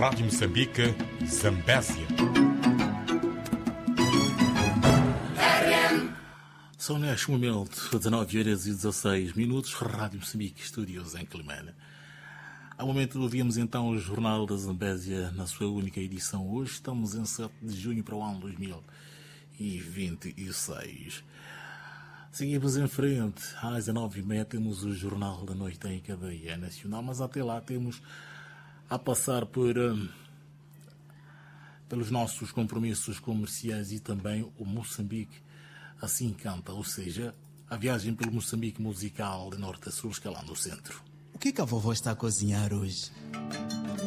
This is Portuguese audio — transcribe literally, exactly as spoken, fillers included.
Rádio Moçambique, Zambésia. São neste momento dezenove horas e dezasseis minutos, Rádio Moçambique, estúdios em Climane. Ao momento ouvimos então o Jornal da Zambésia na sua única edição. Hoje estamos em sete de junho para o ano dois mil e vinte e seis. Seguimos em frente. Às dezenove e meia temos o Jornal da Noite em cadeia nacional, mas até lá temos a passar por, um, pelos nossos compromissos comerciais e também o Moçambique assim canta, ou seja, a viagem pelo Moçambique musical de norte a sul, escalando o centro. O que é que a vovó está a cozinhar hoje?